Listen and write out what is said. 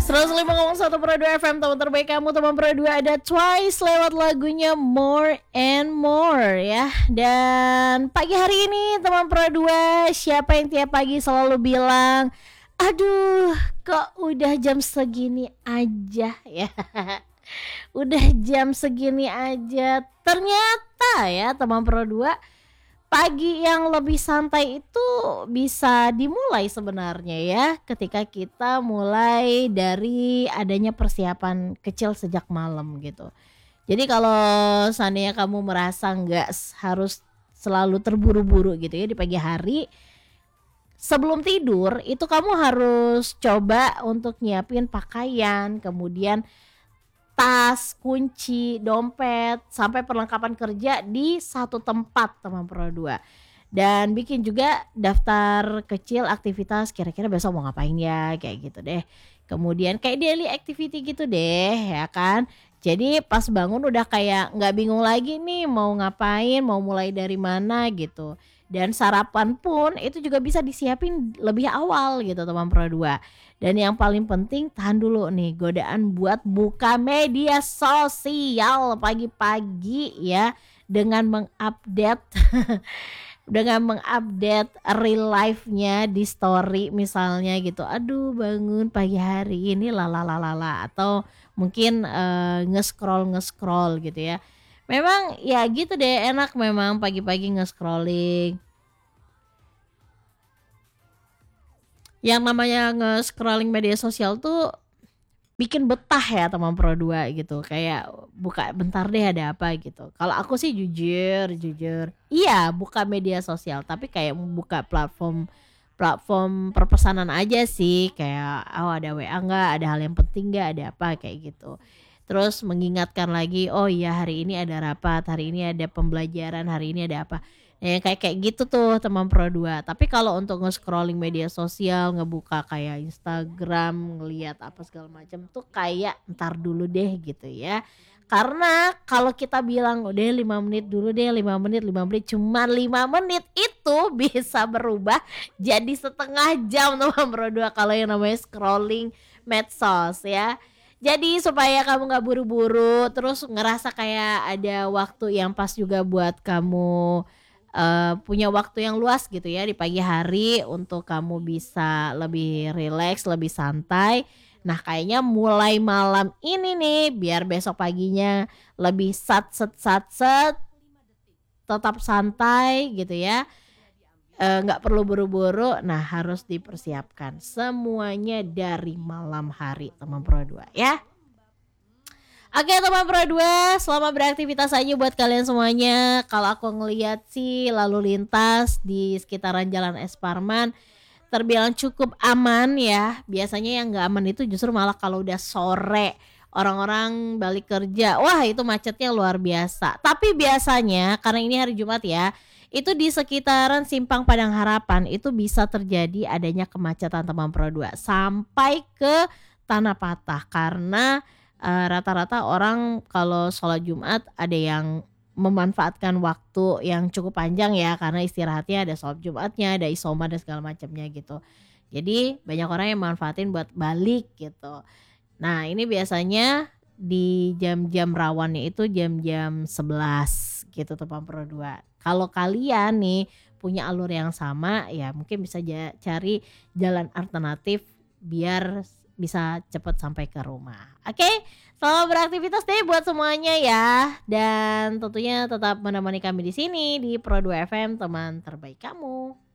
105,1 Pro 2 FM, teman terbaik kamu, teman Pro 2. Ada Twice lewat lagunya More and More ya. Dan pagi hari ini teman Pro 2, siapa yang tiap pagi selalu bilang, aduh kok udah jam segini aja ya. Udah jam segini aja. Ternyata ya teman Pro 2, pagi yang lebih santai itu bisa dimulai sebenarnya ya, ketika kita mulai dari adanya persiapan kecil sejak malam gitu. Jadi kalau seandainya kamu merasa nggak harus selalu terburu-buru gitu ya di pagi hari, sebelum tidur itu kamu harus coba untuk nyiapin pakaian, kemudian tas, kunci, dompet, sampai perlengkapan kerja di satu tempat teman Pro 2. Dan bikin juga daftar kecil aktivitas kira-kira besok mau ngapain ya, kayak gitu deh. Kemudian kayak daily activity gitu deh ya kan. Jadi pas bangun udah kayak gak bingung lagi nih mau ngapain, mau mulai dari mana gitu. Dan sarapan pun itu juga bisa disiapin lebih awal gitu teman Pro 2. Dan yang paling penting, tahan dulu nih godaan buat buka media sosial pagi-pagi ya, dengan mengupdate real life-nya di story misalnya gitu. Aduh bangun pagi hari ini lalalalala, atau mungkin nge-scroll gitu ya. Memang ya gitu deh, enak memang pagi-pagi nge-scrolling. Yang namanya nge-scrolling media sosial tuh bikin betah ya teman Pro 2 gitu. Kayak buka bentar deh ada apa gitu. Kalau aku sih jujur iya buka media sosial, tapi kayak buka platform perpesanan aja sih. Kayak ada WA enggak, ada hal yang penting enggak, ada apa kayak gitu. Terus mengingatkan lagi, oh iya hari ini ada rapat, hari ini ada pembelajaran, hari ini ada apa. Kayak gitu tuh teman Pro 2. Tapi kalau untuk nge-scrolling media sosial, ngebuka kayak Instagram, ngelihat apa segala macam tuh kayak ntar dulu deh gitu ya. Karena kalau kita bilang udah 5 menit dulu deh, 5 menit, cuma 5 menit itu bisa berubah jadi setengah jam teman Pro 2 kalau yang namanya scrolling medsos ya. Jadi supaya kamu gak buru-buru, terus ngerasa kayak ada waktu yang pas juga buat kamu punya waktu yang luas gitu ya di pagi hari untuk kamu bisa lebih rileks, lebih santai. Nah kayaknya mulai malam ini nih biar besok paginya lebih sat tetap santai gitu ya, gak perlu buru-buru. Nah harus dipersiapkan semuanya dari malam hari teman Pro 2 ya. Oke teman Pro 2, selamat beraktivitas aja buat kalian semuanya. Kalau aku ngelihat sih lalu lintas di sekitaran Jalan Es Parman terbilang cukup aman ya. Biasanya yang gak aman itu justru malah kalau udah sore, orang-orang balik kerja. Wah itu macetnya luar biasa. Tapi biasanya karena ini hari Jumat ya, itu di sekitaran Simpang Padang Harapan itu bisa terjadi adanya kemacetan teman Pro 2 sampai ke Tanah Patah. Karena rata-rata orang kalau sholat Jumat ada yang memanfaatkan waktu yang cukup panjang ya, karena istirahatnya ada sholat Jumatnya, ada isoma dan segala macamnya gitu. Jadi banyak orang yang manfaatin buat balik gitu. Nah ini biasanya di jam-jam rawannya itu jam-jam 11 gitu teman Pro 2. Kalau kalian nih punya alur yang sama ya mungkin bisa cari jalan alternatif biar bisa cepat sampai ke rumah. Oke, selamat beraktivitas deh buat semuanya ya. Dan tentunya tetap menemani kami di sini di Pro 2 FM, teman terbaik kamu.